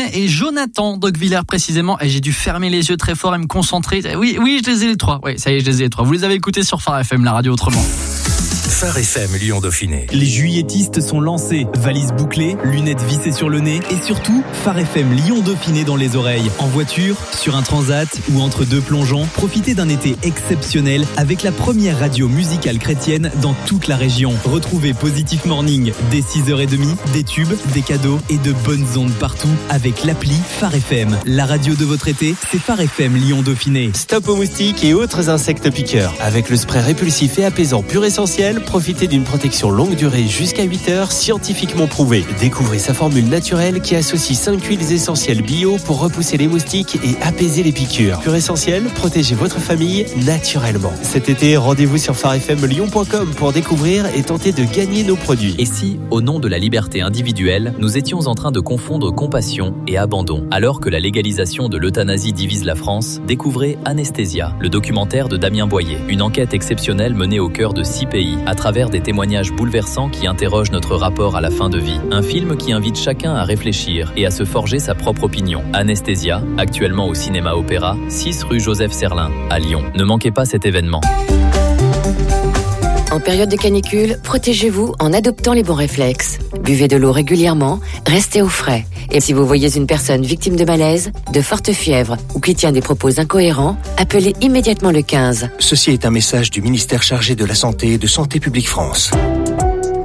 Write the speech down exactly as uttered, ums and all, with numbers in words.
et Jonathan Dogviller précisément. Et j'ai dû fermer les yeux très fort et me concentrer. Oui, oui, je les ai les trois. Oui, ça y est, je les ai les trois. Vous les avez écoutés sur Phare F M, la radio autrement. Phare F M Lyon Dauphiné. Les juilletistes sont lancés. Valises bouclées, lunettes vissées sur le nez et surtout Phare F M Lyon Dauphiné dans les oreilles. En voiture, sur un transat ou entre deux plongeons, profitez d'un été exceptionnel avec la première radio musicale chrétienne dans toute la région. Retrouvez Positive Morning dès six heures trente, des tubes, des cadeaux et de bonnes ondes partout avec l'appli Phare F M. La radio de votre été, c'est Phare F M Lyon Dauphiné. Stop aux moustiques et autres insectes piqueurs. Avec le spray répulsif et apaisant Pur Essentiel, profitez d'une protection longue durée jusqu'à huit heures scientifiquement prouvée. Découvrez sa formule naturelle qui associe cinq huiles essentielles bio pour repousser les moustiques et apaiser les piqûres. Pur Essentiel, protégez votre famille naturellement. Cet été, rendez-vous sur phare f m lyon point com pour découvrir et tenter de gagner nos produits. Et si, au nom de la liberté individuelle, nous étions en train de confondre compassion et abandon? Alors que la légalisation de l'euthanasie divise la France, découvrez Anesthésia, le documentaire de Damien Boyer. Une enquête exceptionnelle menée au cœur de six pays, à travers des témoignages bouleversants qui interrogent notre rapport à la fin de vie. Un film qui invite chacun à réfléchir et à se forger sa propre opinion. Anesthésia, actuellement au Cinéma Opéra, six rue Joseph Serlin, à Lyon. Ne manquez pas cet événement. En période de canicule, protégez-vous en adoptant les bons réflexes. Buvez de l'eau régulièrement, restez au frais. Et si vous voyez une personne victime de malaise, de forte fièvre ou qui tient des propos incohérents, appelez immédiatement le quinze. Ceci est un message du ministère chargé de la Santé et de Santé publique France.